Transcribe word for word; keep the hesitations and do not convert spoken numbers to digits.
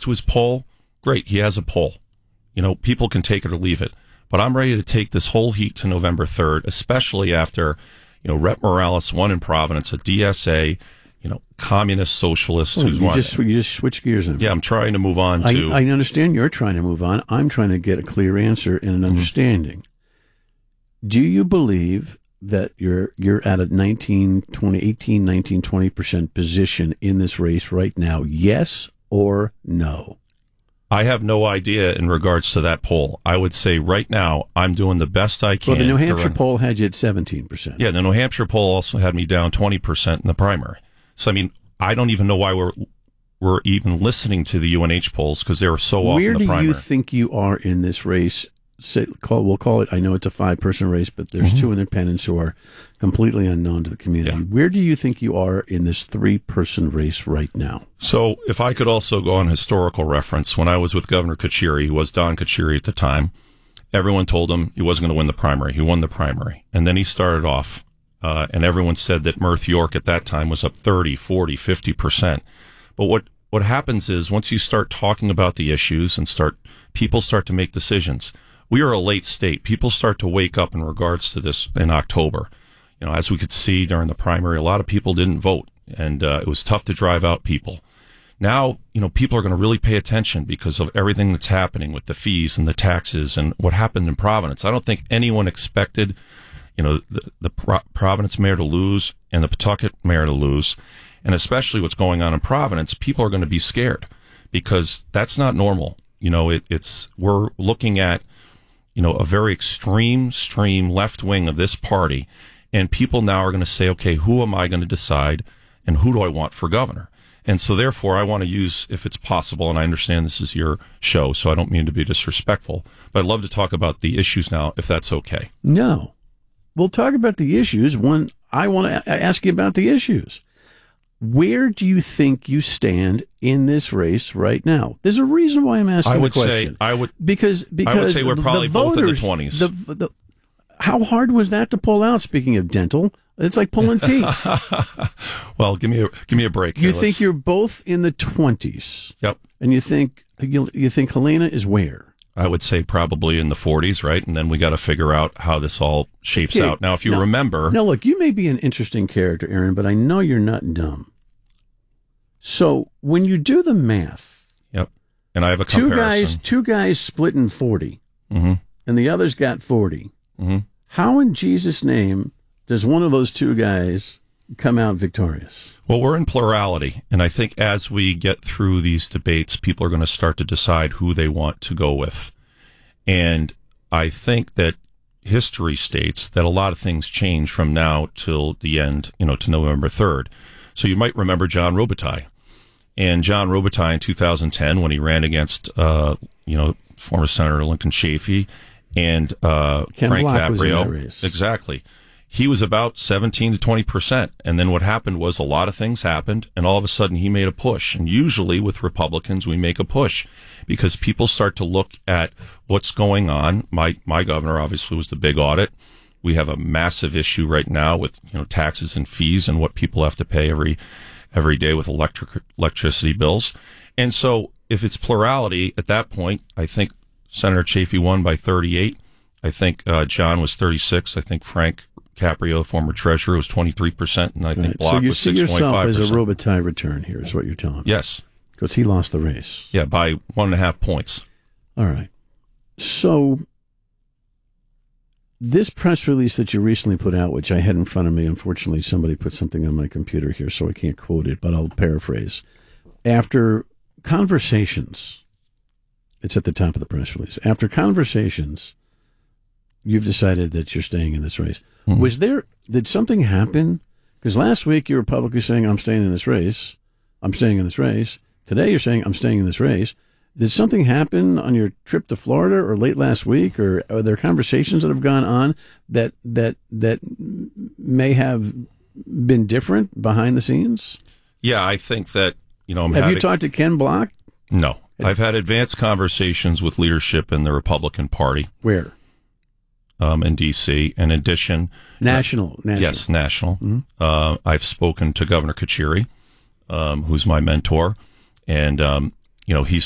to his poll, great, he has a poll. You know, people can take it or leave it. But I'm ready to take this whole heat to November third, especially after, you know, Rep Morales won in Providence, a D S A, you know, communist socialist well, who's you won. Just, you just switch gears. Yeah, I'm trying to move on to... I, I understand you're trying to move on. I'm trying to get a clear answer and an understanding. Mm-hmm. Do you believe that you're you're at a nineteen, twenty, eighteen, nineteen, twenty percent position in this race right now? Yes or no? I have no idea in regards to that poll. I would say right now I'm doing the best I can. Well, the New Hampshire poll had you at seventeen percent. Yeah, the New Hampshire poll also had me down twenty percent in the primary. So, I mean, I don't even know why we're we're even listening to the U N H polls because they were so off in the primary. Where do you think you are in this race? Say, call, we'll call it, I know it's a five-person race, but there's mm-hmm. two independents who are completely unknown to the community. Yeah. Where do you think you are in this three-person race right now? So if I could also go on historical reference, when I was with Governor Kachiri, who was Don Kachiri at the time, everyone told him he wasn't going to win the primary. He won the primary. And then he started off, uh, and everyone said that Murth York at that time was up thirty, forty, fifty percent. But what, what happens is once you start talking about the issues and start people start to make decisions. We are a late state. People start to wake up in regards to this in October. You know, as we could see during the primary, a lot of people didn't vote, and uh, it was tough to drive out people. Now, you know, people are going to really pay attention because of everything that's happening with the fees and the taxes and what happened in Providence. I don't think anyone expected, you know, the, the Pro- Providence mayor to lose and the Pawtucket mayor to lose, and especially what's going on in Providence. People are going to be scared because that's not normal. You know, it, it's we're looking at, you know, a very extreme, extreme left wing of this party, and people now are going to say, okay, who am I going to decide, and who do I want for governor? And so, therefore, I want to use, if it's possible, and I understand this is your show, so I don't mean to be disrespectful, but I'd love to talk about the issues now, if that's okay. No. We'll talk about the issues. One, I want to ask you about the issues. Where do you think you stand in this race right now? There's a reason why I'm asking I would the question. Say, I would because because I would say we're probably the both voters, in the twenties. The, the, how hard was that to pull out? Speaking of dental, it's like pulling teeth. Well, give me a give me a break. You here. think Let's... you're both in the twenties? Yep. And you think you, you think Helena is where? I would say probably in the forties, right? And then we got to figure out how this all shapes okay. out. Now, if you now, remember, now look, you may be an interesting character, Aaron, but I know you're not dumb. So when you do the math, yep, and I have a two comparison. guys, two guys split in forty, mm-hmm. and the other's got forty. Mm-hmm. How in Jesus' name does one of those two guys come out victorious? Well, we're in plurality, and I think as we get through these debates, people are going to start to decide who they want to go with, and I think that history states that a lot of things change from now till the end, you know, to November third. So you might remember John Robitaille. And John Robitaille in two thousand ten, when he ran against, uh, you know, former Senator Lincoln Chafee and uh, Frank Block was in that Caprio. race. Exactly. He was about seventeen to twenty percent. And then what happened was a lot of things happened, and all of a sudden he made a push. And usually with Republicans, we make a push because people start to look at what's going on. My, my governor obviously was the big audit. We have a massive issue right now with, you know, taxes and fees and what people have to pay every every day with electric electricity bills. And so if it's plurality at that point, I think Senator Chafee won by thirty-eight. I think uh, John was thirty-six. I think Frank Caprio, former treasurer, was twenty-three percent. And I think right. Block so you was see six point five percent. yourself as a Robitaille return here is what you're telling me. Yes. Because he lost the race. Yeah, by one and a half points. All right. So this press release that you recently put out, which I had in front of me, unfortunately somebody put something on my computer here, so I can't quote it, but I'll paraphrase. After conversations, it's at the top of the press release. After conversations, you've decided that you're staying in this race. Mm-hmm. Was there, did something happen? Because last week you were publicly saying, I'm staying in this race. I'm staying in this race. Today you're saying, I'm staying in this race. Did something happen on your trip to Florida or late last week, or are there conversations that have gone on that that that may have been different behind the scenes? Yeah, I think that, you know, I'm have having, you talked to Ken Block? No. I've had advanced conversations with leadership in the Republican Party. Where? Um, in D C In addition, national, uh, national. Yes, national. Mm-hmm. Uh, I've spoken to Governor Kachiri, um, who's my mentor, and um, you know, he's